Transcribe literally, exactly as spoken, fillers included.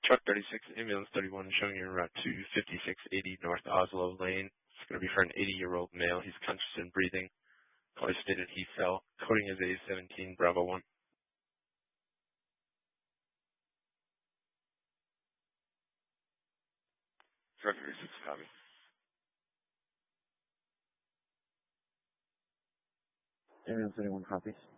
Truck thirty-six, ambulance thirty-one, showing you en route to fifty-six eighty North Oslo Lane. It's going to be for an eighty-year-old male. He's conscious and breathing. Caller stated he fell. Coding is A seventeen, Bravo one. Truck thirty-six, copy. Ambulance thirty-one, copy.